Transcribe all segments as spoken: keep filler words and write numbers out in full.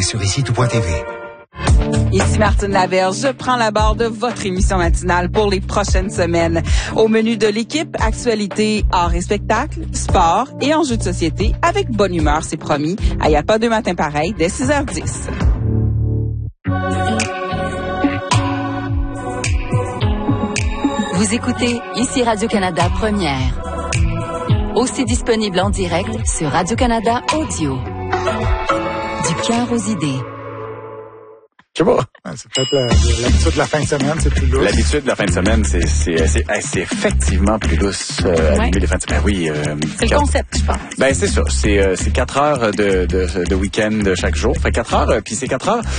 détails sur ici tout point t v. Ici Martine Laverge, je prends la barre de votre émission matinale pour les prochaines semaines. Au menu de l'équipe, actualité, art et spectacle, sport et enjeux de société avec bonne humeur, c'est promis. Il n'y a pas deux matins pareils dès six heures dix. Vous écoutez ici Radio-Canada Première. Aussi disponible en direct sur Radio-Canada Audio. Du cœur aux idées. Je sais pas. Ouais, c'est peut-être la, l'habitude de la fin de semaine, c'est plus lousse. L'habitude de la fin de semaine, c'est, c'est, c'est, c'est effectivement plus lousse. Euh, ouais. Animer les fins de semaine. Oui. Euh, c'est le concept, je pense. Ben, c'est ça. C'est, euh, c'est quatre heures de, de, de week-end chaque jour. Fait quatre heures, puis c'est quatre heures.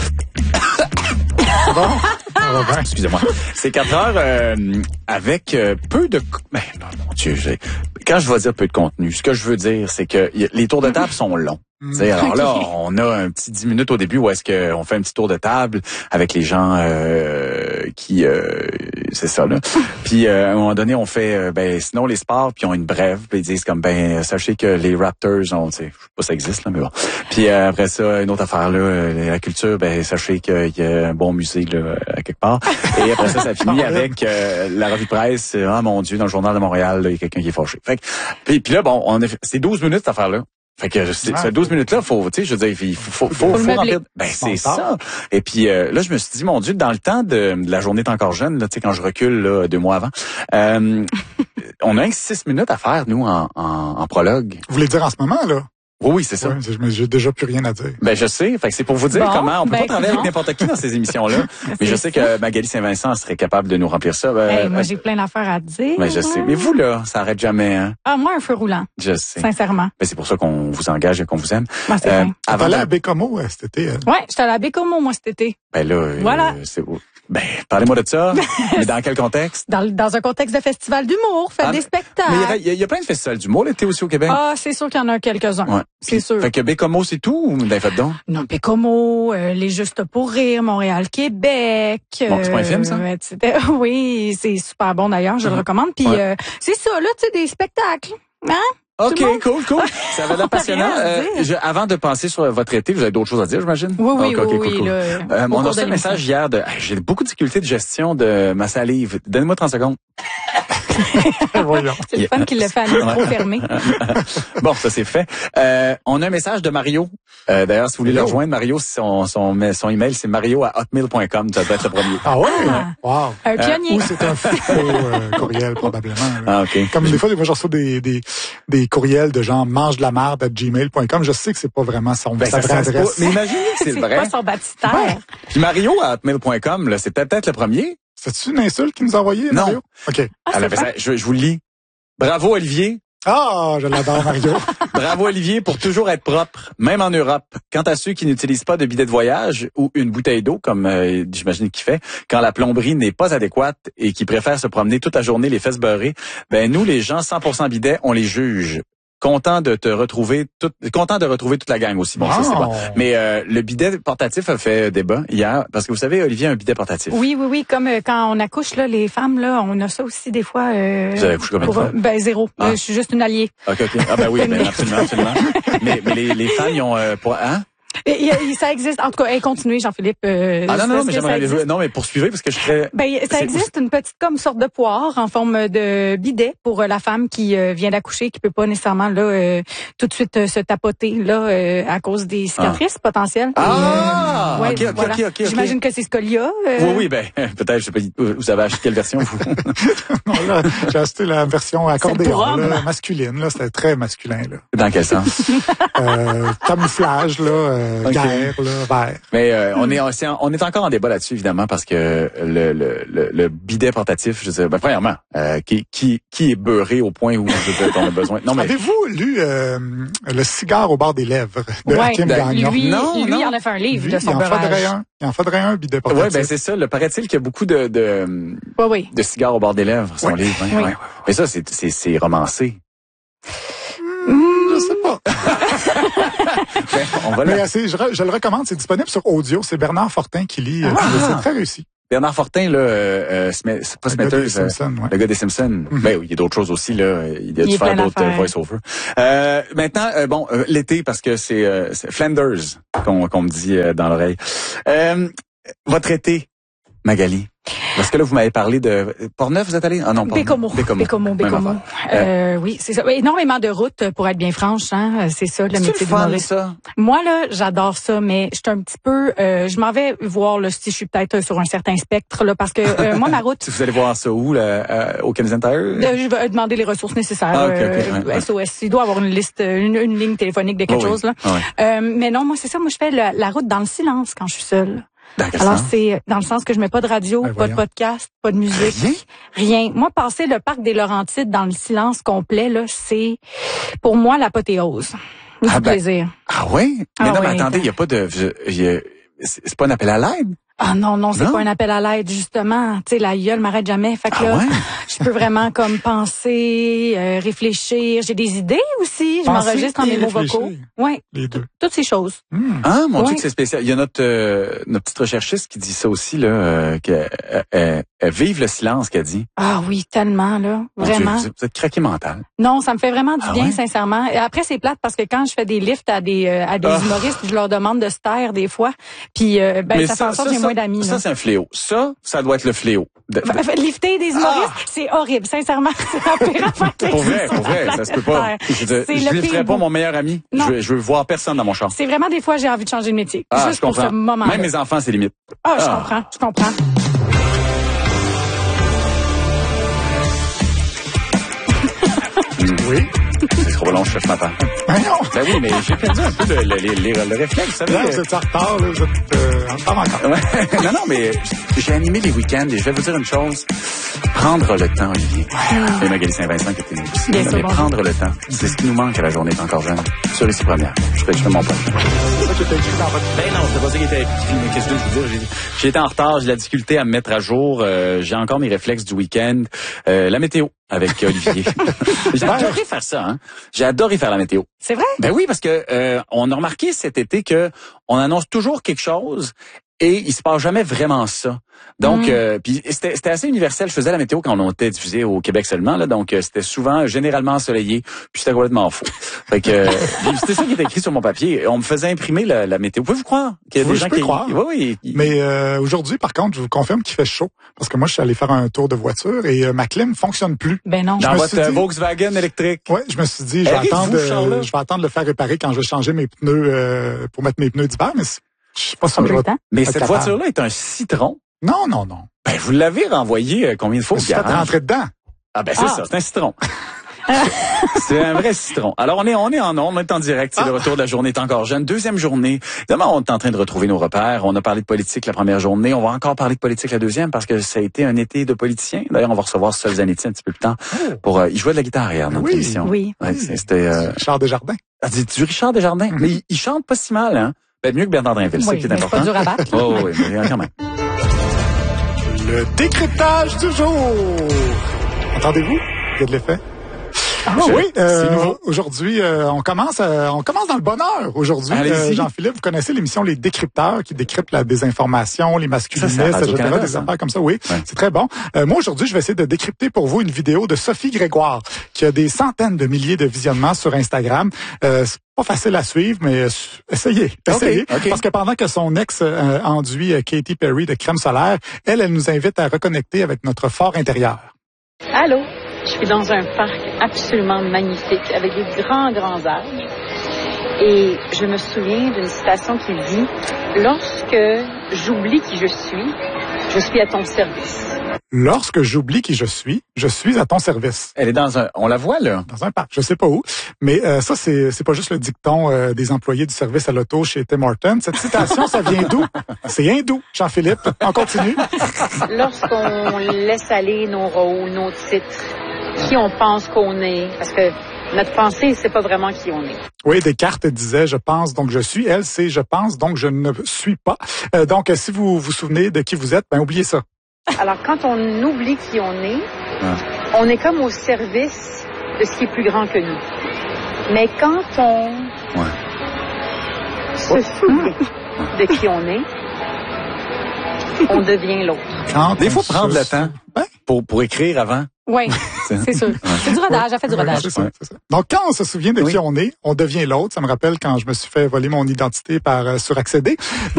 C'est bon? Ah, excusez-moi. C'est quatre heures euh, avec euh, peu de... Ben, mon Dieu, j'ai... quand je vais dire peu de contenu, ce que je veux dire, c'est que y... les tours de table sont longs. Mmh. Alors là, on a un petit dix minutes au début où est-ce qu'on fait un petit tour de table avec les gens euh, qui... Euh, c'est ça, là. Puis euh, à un moment donné, on fait... Euh, ben sinon, les sports, puis ils ont une brève, puis ils disent comme, ben sachez que les Raptors ont... Tu sais, je sais pas si ça existe, là, mais bon. Puis euh, après ça, une autre affaire, là, euh, la culture, ben sachez qu'il y a un bon musée, là, à quelque part. Et après ça, ça finit avec euh, la revue de presse. Ah, mon Dieu, dans le Journal de Montréal, il y a quelqu'un qui est fâché. Fait que, puis, puis là, bon, on a fait, c'est douze minutes, cette affaire-là. Fait que c'est, ces douze minutes-là, faut, tu sais, je veux dire, il faut, faut, faut, faut remplir. Ben, c'est ça. Et puis, euh, là, je me suis dit, mon Dieu, dans le temps de, de la journée est encore jeune, là, tu sais, quand je recule, là, deux mois avant, euh, on a que six minutes à faire, nous, en, en, en prologue. Vous voulez dire en ce moment, là? Oui, oui, c'est ça. Ouais, j'ai, j'ai déjà plus rien à dire. Ben, je sais. Fait que c'est pour vous dire bon, comment on peut ben, pas travailler non. avec n'importe qui dans ces émissions-là. Mais je sais que Magali Saint-Vincent serait capable de nous remplir ça. Ben, hey, moi, euh, j'ai plein d'affaires à dire. Ben, je sais. Mais vous, là, ça arrête jamais, hein? Ah, moi, un feu roulant. Je sais. Sincèrement. Ben, c'est pour ça qu'on vous engage et qu'on vous aime. Moi, c'est euh, avant allé à Bécomo euh, cet été. Hein? Ouais, j'étais allé à Bécomo, moi, cet été. Ben, là, voilà. Euh, c'est Ben, parlez-moi de ça. Mais dans quel contexte? Dans, dans un contexte de festival d'humour, faire ah, des spectacles. Mais il y, y, y a plein de festivals d'humour l'été aussi au Québec. Ah, c'est sûr qu'il y en a quelques-uns. Ouais. C'est Puis, sûr. Fait que Bécomo, c'est tout ou ben, faites donc? Non, Bécomo, euh, Les Justes pour rire, Montréal, Québec. Bon, c'est pas un film, ça? Euh, oui, c'est super bon d'ailleurs, je mm-hmm. le recommande. Puis ouais. euh, c'est ça, là, tu sais, des spectacles. Hein? OK, cool, cool. Ça avait l'air passionnant. Euh, je, avant de penser sur votre été, vous avez d'autres choses à dire, j'imagine? Oui, oui, okay, okay, oui. Cool, cool. Là, euh, on a reçu un message hier de... J'ai beaucoup de difficultés de gestion de ma salive. Donnez-moi trente secondes. Voyons. C'est le fun qu'il le fait à micro ouais. fermé. Bon, ça c'est fait. Euh, on a un message de Mario. Euh, d'ailleurs, si vous voulez Hello. le rejoindre, Mario, son, son, son email, c'est mario à hotmail point com. Ça doit être le premier. Ah ouais? Ah. Wow. Un pionnier. Euh, ou c'est un faux euh, courriel, probablement. Là. Ah, OK. Comme des fois, des fois, je reçois des, des, des courriels de gens mange de la merde à gmail point com. Je sais que c'est pas vraiment son ben, sa vraie adresse. Mais imaginez que c'est, c'est le vrai. C'est pas son baptistère. Ouais. Puis Mario à hotmail point com, là, c'est peut-être le premier. C'est-tu une insulte qu'il nous a envoyée, Mario? Non. OK. Ah, Alors, ça, je, je vous le lis. Bravo, Olivier. Ah, je l'adore, Mario. Bravo, Olivier, pour toujours être propre, même en Europe. Quant à ceux qui n'utilisent pas de bidet de voyage ou une bouteille d'eau, comme euh, j'imagine qu'il fait, quand la plomberie n'est pas adéquate et qui préfèrent se promener toute la journée les fesses beurrées, ben nous, les gens cent pour cent bidet, on les juge. Content de te retrouver, tout, content de retrouver toute la gang aussi. Bon, oh. ça c'est bon. Mais euh, le bidet portatif a fait débat hier parce que vous savez, Olivier a un bidet portatif. Oui, oui, oui. Comme euh, quand on accouche là, les femmes là, on a ça aussi des fois. Euh, vous avez accouché combien de fois? Ben zéro. Ah. Euh, je suis juste une alliée. Ok, ok. Ah ben oui, ben absolument, absolument. mais, mais les, les femmes, ils ont euh, pour hein? Et, et, ça existe. En tout cas, hey, continuez, Jean-Philippe. Euh, ah non, non, mais j'aimerais... Non, mais poursuivez parce que je serais... Ben, ça c'est... existe une petite comme sorte de poire en forme de bidet pour euh, la femme qui euh, vient d'accoucher, qui peut pas nécessairement là euh, tout de suite euh, se tapoter là euh, à cause des cicatrices ah. potentielles. Ah, euh, ouais, ok, ok, voilà. ok, ok. J'imagine que c'est ce qu'il y a. Euh... Oui, oui, ben peut-être. Je sais pas. Vous avez acheté quelle version vous? Non, là, j'ai acheté la version accordéon, là, masculine. Là, c'était très masculin là. Dans quel sens? euh, camouflage là, euh, okay. guerre. Là, vert. Mais euh, on est on est encore en débat là-dessus évidemment parce que le le le, le bidet portatif, je veux dire, ben, premièrement, euh, qui qui qui est beurré au point où je veux dire, on a besoin. Non mais avez-vous lu euh, le cigare au bord des lèvres de ouais, Hakim Gagnon? Lui, non, lui, non. il en a fait un livre lui, de son il en beurrage. faudrait un. Il en faudrait un bidet portatif. Oui, ben c'est ça. Le paraît-il qu'il y a beaucoup de de oui, oui. de cigares au bord des lèvres, son oui. livre. Hein, oui. Ouais. Mais ça, c'est c'est c'est romancé. Mmh, je sais pas. ben, on va Mais c'est, je, je le recommande, c'est disponible sur audio. C'est Bernard Fortin qui lit. Ah. C'est très réussi. Bernard Fortin, là, euh, euh, c'est pas Smithers, euh, ouais. le gars des Simpsons. Mm-hmm. Ben oui, il y a d'autres choses aussi, là. Il a dû faire d'autres euh, voice-over. Euh, maintenant, euh, bon, euh, l'été, parce que c'est, euh, c'est Flanders qu'on, qu'on me dit euh, dans l'oreille. Euh, votre été, Magali. Parce que là, vous m'avez parlé de Portneuf, vous êtes allé? Ah non, Bécomo. Bécomo, Bécomo. Euh, oui, c'est ça. Énormément de routes, pour être bien franche, hein. C'est ça, le métier d'humoriste. Ça? Moi, là, j'adore ça, mais je suis un petit peu, euh, je m'en vais voir, là, si je suis peut-être sur un certain spectre, là, parce que, euh, moi, ma route. Vous allez voir ça où, là, euh, au Canadian Tire? Euh, je vais demander les ressources nécessaires. Ah, okay, okay, euh, ouais, S O S. Il doit avoir une liste, une, une ligne téléphonique de quelque oh, chose, oui. là. Ah, oui. euh, mais non, moi, c'est ça. Moi, je fais la, la route dans le silence quand je suis seule. Alors, c'est dans le sens que je mets pas de radio, ben, pas de podcast, pas de musique, rien. rien. Moi, passer le parc des Laurentides dans le silence complet, là, c'est pour moi l'apothéose. Du ah ben, plaisir. Ah oui? Mais ah non, oui, mais attendez, il y a pas de... Y a, c'est pas un appel à l'aide? Ah non, non, c'est non? pas un appel à l'aide, justement. Tu sais, la gueule m'arrête jamais. Fait que ah là, ouais? je peux vraiment comme penser, euh, réfléchir. J'ai des idées aussi. Je penser m'enregistre en mémo vocaux. Oui. Les deux. Toutes ces choses. Mmh. Ah, mon ouais. Dieu, que c'est spécial. Il y a notre, euh, notre petite recherchiste qui dit ça aussi, là, euh, qu'elle elle, elle vive le silence, qu'elle dit. Ah oui, tellement, là. Mon vraiment. Dieu, vous êtes craqué mental. Non, ça me fait vraiment du ah bien, ouais? sincèrement. Et après, c'est plate parce que quand je fais des lifts à des, euh, à des oh. humoristes, je leur demande de se taire des fois. Puis, euh, ben, ça, ça fait en sorte que j'ai moins d'amis. Ça, c'est un fléau. Ça, ça doit être le fléau. De, de... Lifter des humoristes, ah. c'est horrible, sincèrement. C'est la pire affaire qui Pour vrai, pour vrai, ça se peut pas. Je, je lifterais pas mon meilleur ami. Je veux, je veux voir personne dans mon char. C'est vraiment des fois, j'ai envie de changer de métier. Ah, juste je comprends. Pour ce moment. Même mes enfants, c'est limite. Ah, je ah. comprends, je comprends. Oui. C'est trop long, je fais ce matin. Ben non. Ben oui, mais j'ai perdu un peu le, le, le, le réflexe, vous savez. Là, vous êtes en retard, là, vous êtes euh, en retard encore. non, non, mais j'ai animé les week-ends et je vais vous dire une chose. Prendre le temps, Olivier. Mm. Et Magali Saint-Vincent qui était nous aussi. Mais bon. Prendre le temps, c'est ce qui nous manque à la journée est encore jeune. Sur les six premières. Je fais, je fais mon point. C'est ça qui était écrit dans votre... Ben non, c'est pas ça qui était écrit. Mais qu'est-ce que je veux dire? J'ai, j'ai été en retard, j'ai de la difficulté à me mettre à jour. Euh, j'ai encore mes réflexes du week-end. Euh, la météo. Avec Olivier. J'ai adoré faire ça, hein. J'ai adoré faire la météo. C'est vrai? Ben oui, parce que euh, on a remarqué cet été que on annonce toujours quelque chose et il se passe jamais vraiment ça. Donc, mmh. euh, puis c'était, c'était assez universel. Je faisais la météo quand on était diffusé au Québec seulement, là. Donc, euh, c'était souvent, généralement ensoleillé. Puis c'était complètement faux. Fait que euh, c'était ça qui était écrit sur mon papier. On me faisait imprimer la, la météo. Pouvez-vous croire qu'il y a oui, des gens je peux qui croire. Oui, oui. Il... Mais euh, aujourd'hui, par contre, je vous confirme qu'il fait chaud parce que moi, je suis allé faire un tour de voiture et euh, ma clim fonctionne plus. Ben non. Dans votre dit, Volkswagen électrique. Oui, je me suis dit, je vais attendre, euh, je vais attendre de le faire réparer quand je vais changer mes pneus euh, pour mettre mes pneus d'hiver. Mais je sais pas si je vais. Mais cette voiture-là est un citron. Non, non, non. Ben, vous l'avez renvoyé euh, combien de fois au garage? Je suis rentré dedans. Ah, ben, c'est ah. ça, c'est un citron. C'est un vrai citron. Alors, on est, on est en ondes, on est en direct. C'est ah. le retour de la journée est encore jeune. Deuxième journée. Évidemment, on est en train de retrouver nos repères. On a parlé de politique la première journée. On va encore parler de politique la deuxième parce que ça a été un été de politiciens. D'ailleurs, on va recevoir Sol Zanetti un petit peu plus tard pour, euh, il jouait de la guitare hier dans notre oui, émission. Oui. Ouais, c'était, euh... Richard Desjardins. Ah, du Richard Desjardins. Mm-hmm. Mais il, il chante pas si mal, hein. Ben, mieux que Bernard Drinville. Oui, c'est ce qui est important. C'est pas dur à battre. Oh, oui, mais quand même. Le décryptage du jour. Entendez-vous? Il y a de l'effet. Ah, Je, oui, euh, aujourd'hui, euh, on commence, euh, on commence dans le bonheur. Aujourd'hui, euh, Jean-Philippe, vous connaissez l'émission Les Décrypteurs qui décryptent la désinformation, les masculinistes, et cetera, des affaires comme ça. Oui, ouais. C'est très bon. Euh, moi, aujourd'hui, je vais essayer de décrypter pour vous une vidéo de Sophie Grégoire qui a des centaines de milliers de visionnements sur Instagram. Euh, c'est pas facile à suivre, mais essayez, essayez. Okay, okay. Parce que pendant que son ex euh, enduit Katy Perry de crème solaire, elle, elle nous invite à reconnecter avec notre fort intérieur. Allô? Je suis dans un parc absolument magnifique avec des grands, grands arbres. Et je me souviens d'une citation qui dit « Lorsque j'oublie qui je suis, je suis à ton service. » Lorsque j'oublie qui je suis, je suis à ton service. Elle est dans un... On la voit, là? Dans un parc. Je sais pas où. Mais euh, ça, c'est c'est pas juste le dicton euh, des employés du service à l'auto chez Tim Hortons. Cette citation, ça vient d'où? C'est hindou, Jean-Philippe. On continue. Lorsqu'on laisse aller nos rôles, nos titres, qui on pense qu'on est, parce que notre pensée, c'est pas vraiment qui on est. Oui, Descartes disait « je pense, donc je suis ». Elle, c'est « je pense, donc je ne suis pas euh, ». Donc, si vous vous souvenez de qui vous êtes, ben oubliez ça. Alors, quand on oublie qui on est, ouais. on est comme au service de ce qui est plus grand que nous. Mais quand on ouais. se ouais. souvient de qui on est, on devient l'autre. Quand Des fois, prendre le temps ben, pour, pour écrire avant. Oui, c'est sûr. Ouais. C'est du rodage, elle fait du rodage. Ouais, c'est ça, c'est ça. Donc, quand on se souvient de oui. qui on est, on devient l'autre. Ça me rappelle quand je me suis fait voler mon identité par euh, suraccéder.